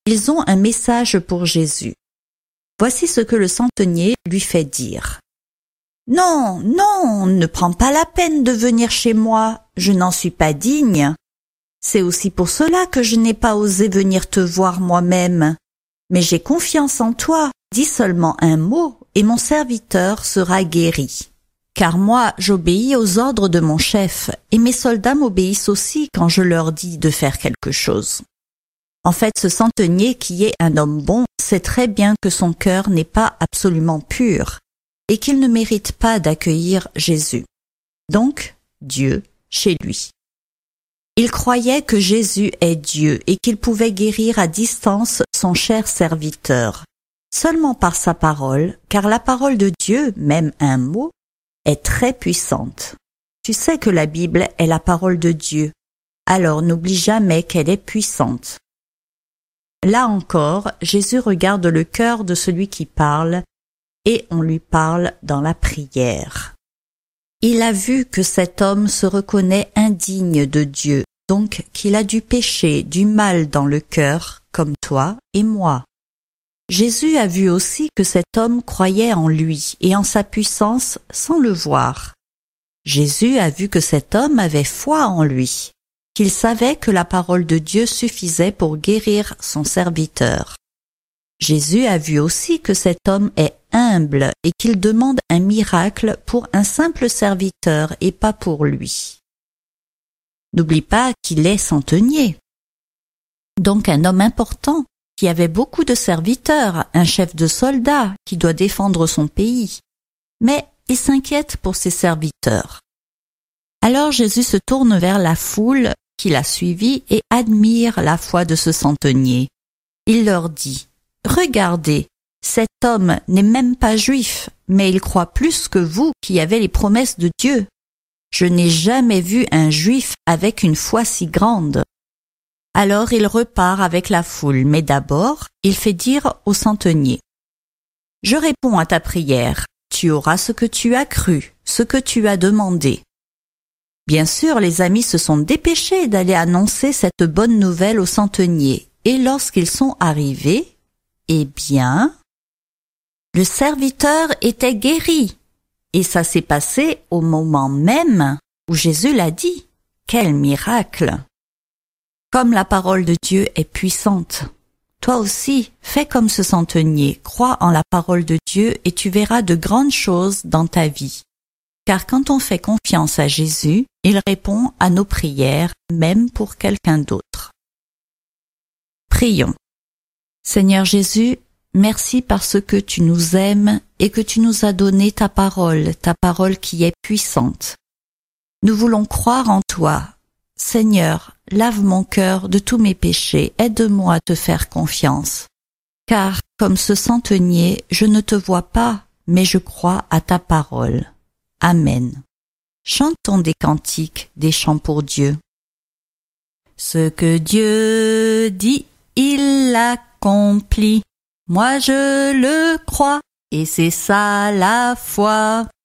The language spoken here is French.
Ils ont un message pour Jésus. Voici ce que le centenier lui fait dire. « Non, non, ne prends pas la peine de venir chez moi, je n'en suis pas digne. C'est aussi pour cela que je n'ai pas osé venir te voir moi-même. Mais j'ai confiance en toi, dis seulement un mot et mon serviteur sera guéri. Car moi, j'obéis aux ordres de mon chef et mes soldats m'obéissent aussi quand je leur dis de faire quelque chose. » En fait, ce centenier qui est un homme bon sait très bien que son cœur n'est pas absolument pur et qu'il ne mérite pas d'accueillir Jésus. Donc, Dieu chez lui. Il croyait que Jésus est Dieu et qu'il pouvait guérir à distance son cher serviteur, seulement par sa parole, car la parole de Dieu, même un mot, est très puissante. Tu sais que la Bible est la parole de Dieu, alors n'oublie jamais qu'elle est puissante. Là encore, Jésus regarde le cœur de celui qui parle et on lui parle dans la prière. Il a vu que cet homme se reconnaît indigne de Dieu, donc qu'il a du péché, du mal dans le cœur, comme toi et moi. Jésus a vu aussi que cet homme croyait en lui et en sa puissance sans le voir. Jésus a vu que cet homme avait foi en lui, qu'il savait que la parole de Dieu suffisait pour guérir son serviteur. Jésus a vu aussi que cet homme est humble et qu'il demande un miracle pour un simple serviteur et pas pour lui. N'oublie pas qu'il est centenier, donc un homme important qui avait beaucoup de serviteurs, un chef de soldats qui doit défendre son pays. Mais il s'inquiète pour ses serviteurs. Alors Jésus se tourne vers la foule qui l'a suivi et admire la foi de ce centenier. Il leur dit « Regardez, cet homme n'est même pas juif, mais il croit plus que vous qui avez les promesses de Dieu. Je n'ai jamais vu un juif avec une foi si grande. » Alors il repart avec la foule, mais d'abord, il fait dire au centenier « Je réponds à ta prière, tu auras ce que tu as cru, ce que tu as demandé. » Bien sûr, les amis se sont dépêchés d'aller annoncer cette bonne nouvelle au centenier, et lorsqu'ils sont arrivés, eh bien, le serviteur était guéri, et ça s'est passé au moment même où Jésus l'a dit. Quel miracle! Comme la parole de Dieu est puissante, toi aussi, fais comme ce centenier, crois en la parole de Dieu et tu verras de grandes choses dans ta vie. Car quand on fait confiance à Jésus, il répond à nos prières, même pour quelqu'un d'autre. Prions. Seigneur Jésus, merci parce que tu nous aimes et que tu nous as donné ta parole qui est puissante. Nous voulons croire en toi. Seigneur, lave mon cœur de tous mes péchés, aide-moi à te faire confiance. Car, comme ce centenier, je ne te vois pas, mais je crois à ta parole. Amen. Chantons des cantiques, des chants pour Dieu. Ce que Dieu dit, il l'accomplit. Moi je le crois, et c'est ça la foi.